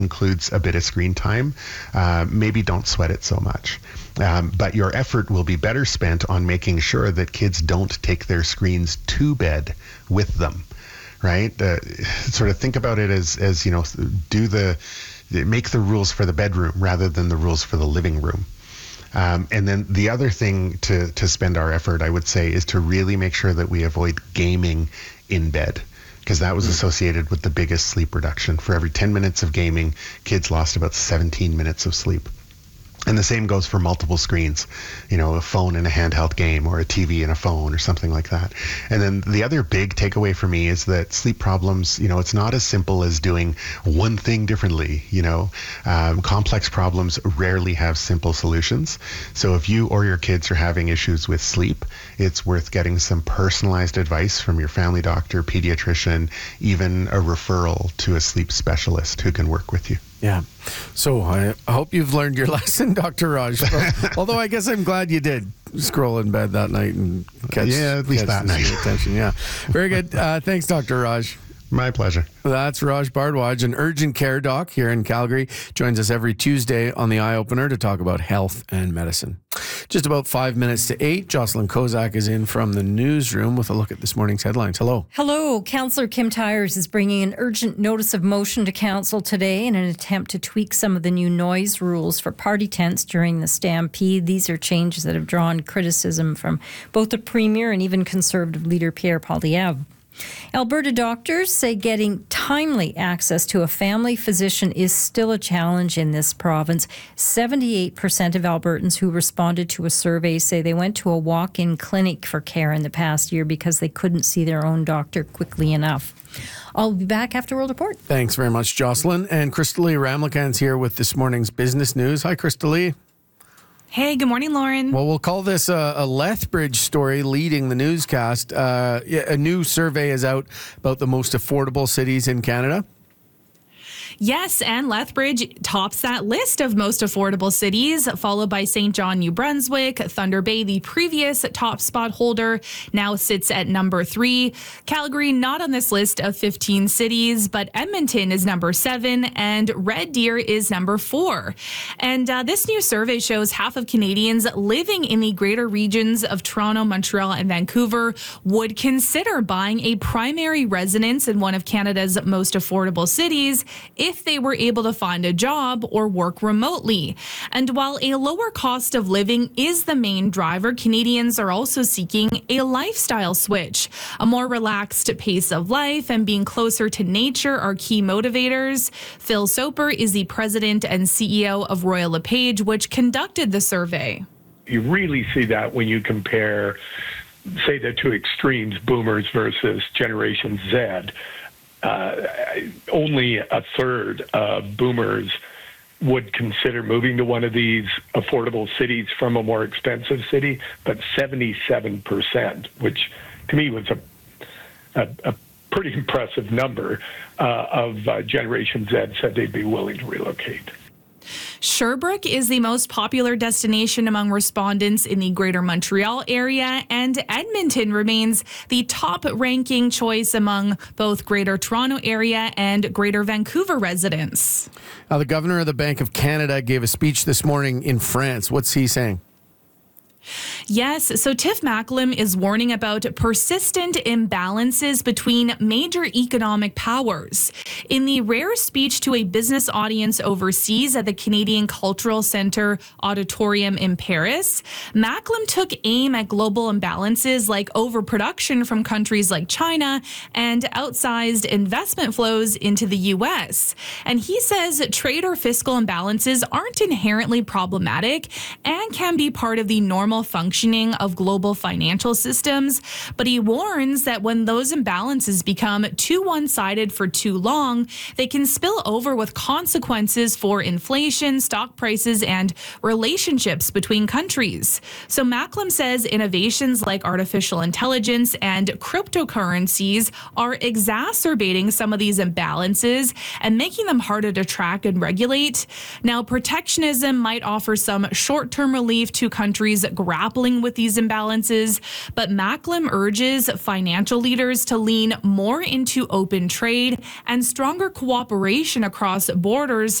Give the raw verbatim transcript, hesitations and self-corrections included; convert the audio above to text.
includes a bit of screen time, uh, maybe don't sweat it so much. Um, but your effort will be better spent on making sure that kids don't take their screens to bed with them, right? Uh, sort of think about it as, as, you know, do the, make the rules for the bedroom rather than the rules for the living room. Um, and then the other thing to, to spend our effort, I would say, is to really make sure that we avoid gaming in bed, because that was associated with the biggest sleep reduction. For every ten minutes of gaming, kids lost about seventeen minutes of sleep. And the same goes for multiple screens, you know, a phone and a handheld game, or a T V and a phone, or something like that. And then the other big takeaway for me is that sleep problems, you know, it's not as simple as doing one thing differently, you know. Um, complex problems rarely have simple solutions. So if you or your kids are having issues with sleep, it's worth getting some personalized advice from your family doctor, pediatrician, even a referral to a sleep specialist who can work with you. Yeah. So I hope you've learned your lesson, Doctor Raj. Although I guess I'm glad you did scroll in bed that night and catch, yeah, at least that night. Attention. Yeah. Very good. Uh, thanks, Doctor Raj. My pleasure. That's Raj Bardwaj, an urgent care doc here in Calgary. Joins us every Tuesday on the Eye Opener to talk about health and medicine. Just about five minutes to eight, Jocelyn Kozak is in from the newsroom with a look at this morning's headlines. Hello. Hello. Councillor Kim Tyers is bringing an urgent notice of motion to Council today in an attempt to tweak some of the new noise rules for party tents during the Stampede. These are changes that have drawn criticism from both the Premier and even Conservative leader Pierre Poilievre. Alberta doctors say getting timely access to a family physician is still a challenge in this province. seventy-eight percent of Albertans who responded to a survey say they went to a walk-in clinic for care in the past year because they couldn't see their own doctor quickly enough. I'll be back after World Report. Thanks very much, Jocelyn. And Crystalie Ramlakan's here with this morning's business news. Hi, Crystalie. Hey, good morning, Lauren. Well, we'll call this a, a Lethbridge story leading the newscast. Uh, a new survey is out about the most affordable cities in Canada. Yes, and Lethbridge tops that list of most affordable cities, followed by Saint John, New Brunswick. Thunder Bay, the previous top spot holder, now sits at number three. Calgary, not on this list of fifteen cities, but Edmonton is number seven, and Red Deer is number four. And uh, this new survey shows half of Canadians living in the greater regions of Toronto, Montreal, and Vancouver would consider buying a primary residence in one of Canada's most affordable cities if they were able to find a job or work remotely. And while a lower cost of living is the main driver, Canadians are also seeking a lifestyle switch. A more relaxed pace of life and being closer to nature are key motivators. Phil Soper is the president and C E O of Royal LePage, which conducted the survey. You really see that when you compare, say, the two extremes, boomers versus Generation Z. Uh, only a third of boomers would consider moving to one of these affordable cities from a more expensive city, but seventy-seven percent, which to me was a, a, a pretty impressive number, uh, of uh, Generation Z said they'd be willing to relocate. Sherbrooke is the most popular destination among respondents in the Greater Montreal area, and Edmonton remains the top-ranking choice among both Greater Toronto area and Greater Vancouver residents. Now, the governor of the Bank of Canada gave a speech this morning in France. What's he saying? Yes, so Tiff Macklem is warning about persistent imbalances between major economic powers. In the rare speech to a business audience overseas at the Canadian Cultural Centre Auditorium in Paris, Macklem took aim at global imbalances like overproduction from countries like China and outsized investment flows into the U S. And he says trade or fiscal imbalances aren't inherently problematic and can be part of the normal functioning of global financial systems, but he warns that when those imbalances become too one-sided for too long, they can spill over with consequences for inflation, stock prices, and relationships between countries. So Macklem says innovations like artificial intelligence and cryptocurrencies are exacerbating some of these imbalances and making them harder to track and regulate. Now, protectionism might offer some short-term relief to countries grapple grappling with these imbalances, but Macklem urges financial leaders to lean more into open trade and stronger cooperation across borders